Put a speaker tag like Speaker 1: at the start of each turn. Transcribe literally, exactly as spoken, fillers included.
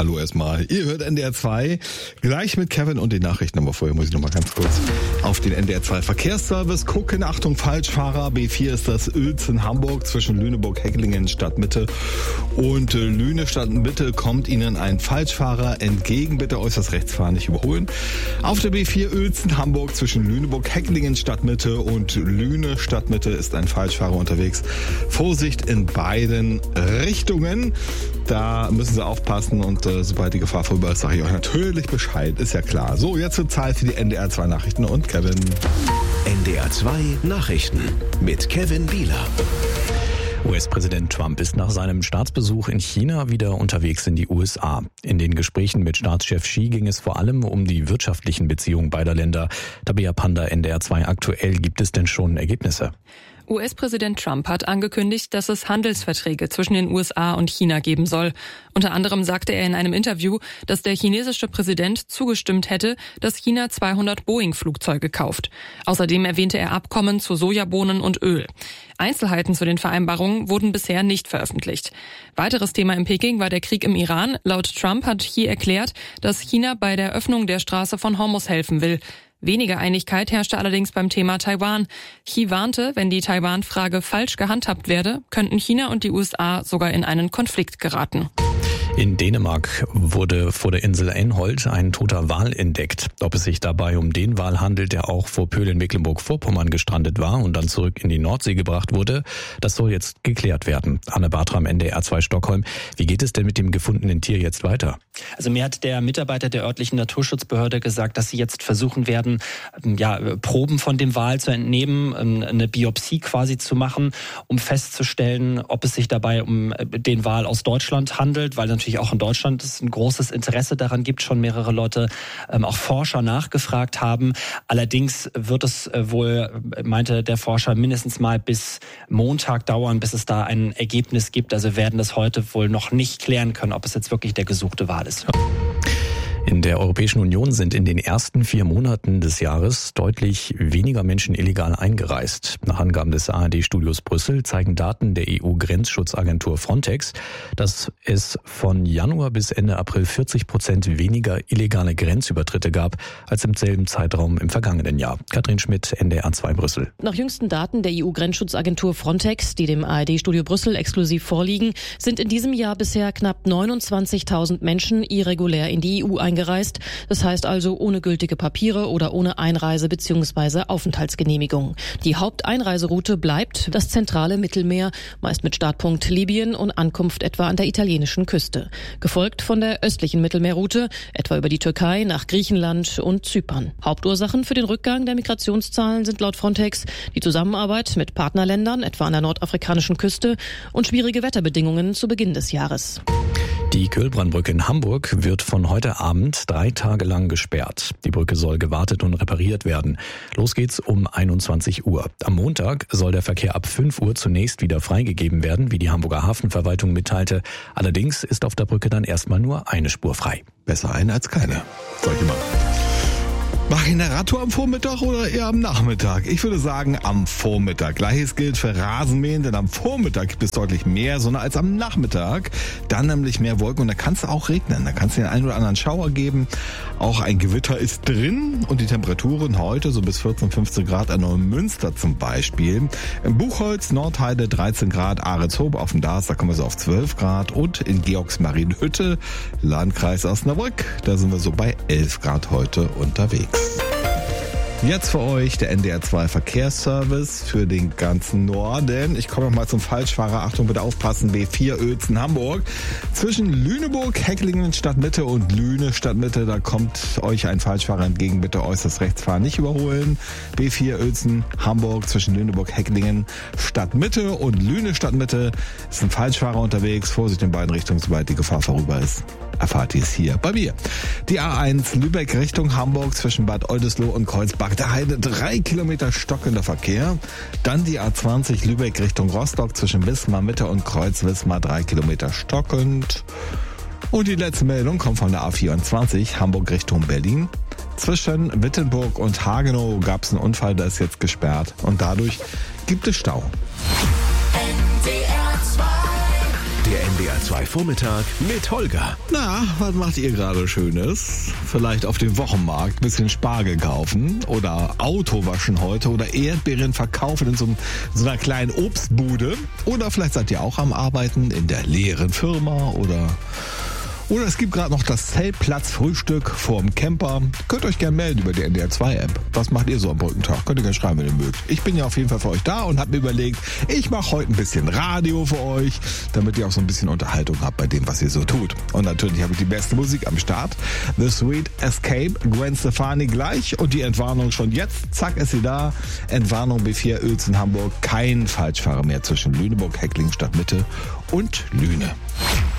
Speaker 1: Hallo erstmal. Ihr hört N D R zwei, gleich mit Kevin und den Nachrichten. Aber vorher muss ich noch mal ganz kurz auf den N D R zwei Verkehrsservice gucken. Achtung, Falschfahrer. B vier ist das Uelzen Hamburg zwischen Lüneburg-Hecklingen Stadtmitte und Lüne Stadtmitte kommt Ihnen ein Falschfahrer entgegen. Bitte äußerst rechts fahren, nicht überholen. Auf der B vier Uelzen Hamburg zwischen Lüneburg-Hecklingen Stadtmitte und Lüne Stadtmitte ist ein Falschfahrer unterwegs. Vorsicht in beiden Richtungen. Da müssen Sie aufpassen und äh, sobald die Gefahr vorüber ist, sage ich euch natürlich Bescheid, ist ja klar. So, jetzt wird Zeit für die N D R zwei Nachrichten und Kevin.
Speaker 2: N D R zwei Nachrichten mit Kevin Bieler.
Speaker 3: U S-Präsident Trump ist nach seinem Staatsbesuch in China wieder unterwegs in die U S A. In den Gesprächen mit Staatschef Xi ging es vor allem um die wirtschaftlichen Beziehungen beider Länder. Tabea Panda, N D R zwei aktuell, gibt es denn schon Ergebnisse?
Speaker 4: U S-Präsident Trump hat angekündigt, dass es Handelsverträge zwischen den U S A und China geben soll. Unter anderem sagte er in einem Interview, dass der chinesische Präsident zugestimmt hätte, dass China zweihundert Boeing-Flugzeuge kauft. Außerdem erwähnte er Abkommen zu Sojabohnen und Öl. Einzelheiten zu den Vereinbarungen wurden bisher nicht veröffentlicht. Weiteres Thema in Peking war der Krieg im Iran. Laut Trump hat Xi erklärt, dass China bei der Öffnung der Straße von Hormuz helfen will. Weniger Einigkeit herrschte allerdings beim Thema Taiwan. Xi warnte, wenn die Taiwan-Frage falsch gehandhabt werde, könnten China und die U S A sogar in einen Konflikt geraten.
Speaker 3: In Dänemark wurde vor der Insel Einhold ein toter Wal entdeckt. Ob es sich dabei um den Wal handelt, der auch vor Pöhl in Mecklenburg-Vorpommern gestrandet war und dann zurück in die Nordsee gebracht wurde, das soll jetzt geklärt werden. Anne Bartram, N D R zwei Stockholm. Wie geht es denn mit dem gefundenen Tier jetzt weiter?
Speaker 5: Also mir hat der Mitarbeiter der örtlichen Naturschutzbehörde gesagt, dass sie jetzt versuchen werden, ja, Proben von dem Wal zu entnehmen, eine Biopsie quasi zu machen, um festzustellen, ob es sich dabei um den Wal aus Deutschland handelt, weil natürlich auch in Deutschland es ein großes Interesse daran gibt, schon mehrere Leute, ähm, auch Forscher nachgefragt haben. Allerdings wird es äh, wohl, meinte der Forscher, mindestens mal bis Montag dauern, bis es da ein Ergebnis gibt. Also werden das heute wohl noch nicht klären können, ob es jetzt wirklich der gesuchte Wal ist.
Speaker 3: In der Europäischen Union sind in den ersten vier Monaten des Jahres deutlich weniger Menschen illegal eingereist. Nach Angaben des A R D-Studios Brüssel zeigen Daten der E U-Grenzschutzagentur Frontex, dass es von Januar bis Ende April vierzig Prozent weniger illegale Grenzübertritte gab als im selben Zeitraum im vergangenen Jahr. Katrin Schmidt, N D R zwei Brüssel.
Speaker 6: Nach jüngsten Daten der E U-Grenzschutzagentur Frontex, die dem A R D-Studio Brüssel exklusiv vorliegen, sind in diesem Jahr bisher knapp neunundzwanzigtausend Menschen irregulär in die E U eingereist. Eingereist. Das heißt also ohne gültige Papiere oder ohne Einreise- bzw. Aufenthaltsgenehmigung. Die Haupteinreiseroute bleibt das zentrale Mittelmeer, meist mit Startpunkt Libyen und Ankunft etwa an der italienischen Küste. Gefolgt von der östlichen Mittelmeerroute, etwa über die Türkei nach Griechenland und Zypern. Hauptursachen für den Rückgang der Migrationszahlen sind laut Frontex die Zusammenarbeit mit Partnerländern, etwa an der nordafrikanischen Küste, und schwierige Wetterbedingungen zu Beginn des Jahres.
Speaker 3: Die Köhlbrandbrücke in Hamburg wird von heute Abend drei Tage lang gesperrt. Die Brücke soll gewartet und repariert werden. Los geht's um einundzwanzig Uhr. Am Montag soll der Verkehr ab fünf Uhr zunächst wieder freigegeben werden, wie die Hamburger Hafenverwaltung mitteilte. Allerdings ist auf der Brücke dann erstmal nur eine Spur frei.
Speaker 1: Besser eine als keine, sag ich mal. Mach ich eine Radtour am Vormittag oder eher am Nachmittag? Ich würde sagen am Vormittag. Gleiches gilt für Rasenmähen, denn am Vormittag gibt es deutlich mehr Sonne als am Nachmittag. Dann nämlich mehr Wolken und da kann es auch regnen. Da kann es den einen oder anderen Schauer geben. Auch ein Gewitter ist drin und die Temperaturen heute so bis vierzehn, fünfzehn Grad an Neumünster zum Beispiel. Im Buchholz, Nordheide dreizehn Grad, Ahrenshoop auf dem Darß, da kommen wir so auf zwölf Grad und in Georgsmarienhütte, Landkreis Osnabrück, da sind wir so bei elf Grad heute unterwegs. Jetzt für euch der N D R zwei Verkehrsservice für den ganzen Norden. Ich komme noch mal zum Falschfahrer. Achtung, bitte aufpassen. B vier Uelzen Hamburg. Zwischen Lüneburg, Hecklingen Stadtmitte und Lüne Stadtmitte. Da kommt euch ein Falschfahrer entgegen. Bitte äußerst rechts fahren, nicht überholen. B vier Uelzen Hamburg zwischen Lüneburg, Hecklingen Stadtmitte und Lüne Stadtmitte. Ist ein Falschfahrer unterwegs. Vorsicht in beiden Richtungen, sobald die Gefahr vorüber ist. Erfahrt ihr es hier bei mir. Die A eins Lübeck Richtung Hamburg zwischen Bad Oldesloe und Kreuzbach der Heide, drei Kilometer stockender Verkehr. Dann die A zwanzig Lübeck Richtung Rostock zwischen Wismar Mitte und Kreuz-Wismar, drei Kilometer stockend. Und die letzte Meldung kommt von der A vierundzwanzig Hamburg Richtung Berlin. Zwischen Wittenburg und Hagenow gab es einen Unfall, der ist jetzt gesperrt. Und dadurch gibt es Stau.
Speaker 2: Der N D R zwei Vormittag mit Holger.
Speaker 1: Na, was macht ihr gerade Schönes? Vielleicht auf dem Wochenmarkt ein bisschen Spargel kaufen oder Auto waschen heute oder Erdbeeren verkaufen in so, so einer kleinen Obstbude. Oder vielleicht seid ihr auch am Arbeiten in der leeren Firma oder... Oder es gibt gerade noch das Zeltplatz-Frühstück vorm Camper. Könnt euch gerne melden über die N D R zwei App. Was macht ihr so am Brückentag? Könnt ihr gerne schreiben, wenn ihr mögt. Ich bin ja auf jeden Fall für euch da und habe mir überlegt, ich mache heute ein bisschen Radio für euch, damit ihr auch so ein bisschen Unterhaltung habt bei dem, was ihr so tut. Und natürlich habe ich die beste Musik am Start. The Sweet Escape, Gwen Stefani gleich und die Entwarnung schon jetzt. Zack, ist sie da. Entwarnung B vier Uelzen Hamburg. Kein Falschfahrer mehr zwischen Lüneburg, Heckling, Stadtmitte und Lüne.